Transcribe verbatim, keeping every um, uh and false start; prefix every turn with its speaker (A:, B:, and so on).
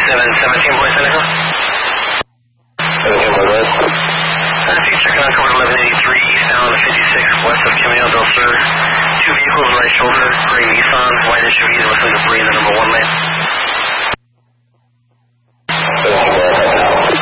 A: seven seventeen Boy Seneca.
B: seventeen Boy West.
A: Uh, if you check on cover eleven eighty-three, sound fifty-six west of Camino del Sur. Two vehicles right shoulder, gray Nissan, white S U Vs with some debris in